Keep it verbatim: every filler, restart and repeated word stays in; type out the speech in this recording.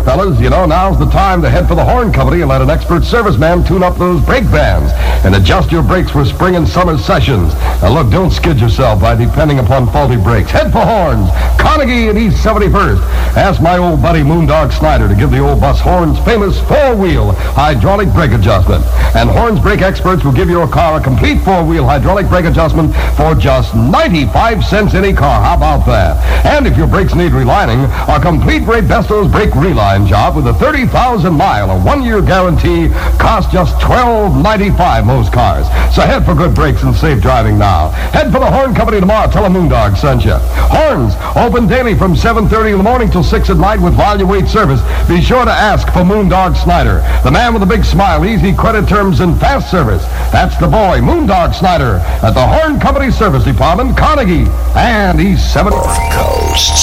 fellas, you know, now's the time to head for the Horn Company and let an expert serviceman tune up those brake bands and adjust your brakes for spring and summer sessions. Now, look, don't skid yourself by depending upon faulty brakes. Head for Horns, Carnegie and East seventy-first. Ask my old buddy Moondog Snyder to give the old bus Horns' famous four-wheel hydraulic brake adjustment. And Horns brake experts will give your car a complete four-wheel hydraulic brake adjustment for just ninety-five cents any car. How about that? And if your brakes need relining, a complete Ray Besto's brake reline job with a thirty thousand mile or one-year guarantee costs just twelve ninety-five most cars. So head for good brakes and safe driving now. Head for the Horn Company tomorrow. Tell a Moondog sent you. Horns, open daily from seven thirty in the morning till six at night with volume weight service. Be sure to ask for Moondog Snyder, the man with a big smile, easy credit terms, and fast service. That's the boy, Moondog Snyder, at the Horn Company Service Department, Carnegie and East seventy-first. Coast.